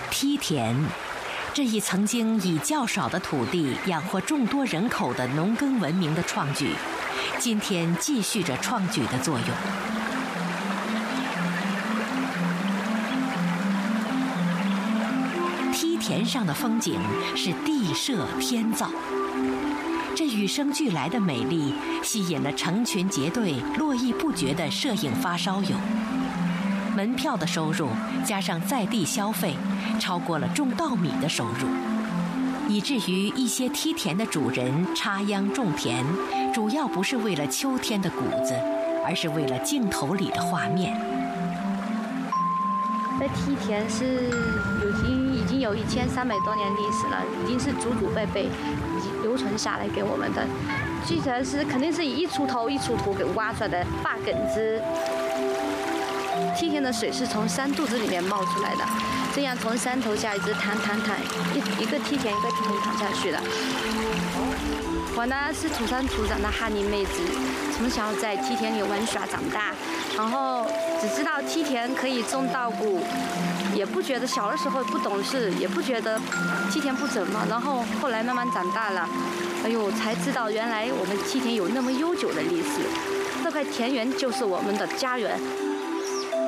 梯田，这一曾经以较少的土地养活众多人口的农耕文明的创举，今天继续着创举的作用。梯田上的风景是地设天造，这与生俱来的美丽吸引了成群结队、络绎不绝的摄影发烧友。门票的收入加上在地消费，超过了种稻米的收入，以至于一些梯田的主人插秧种田，主要不是为了秋天的谷子，而是为了镜头里的画面。 这梯田是已经有1300多年历史了，已经是祖祖辈辈已经流传下来给我们的。记得是肯定是以一锄头一锄头给挖出来的坝埂子。梯田的水是从山肚子里面冒出来的，这样从山头下一直淌，一个梯田一个梯田淌下去的。我呢是土生土长的哈尼妹子，从小在梯田里玩耍长大，然后只知道梯田可以种稻谷，也不觉得小的时候不懂事，也不觉得梯田不怎么，然后后来慢慢长大了，哎呦才知道原来我们梯田有那么悠久的历史，这块田园就是我们的家园。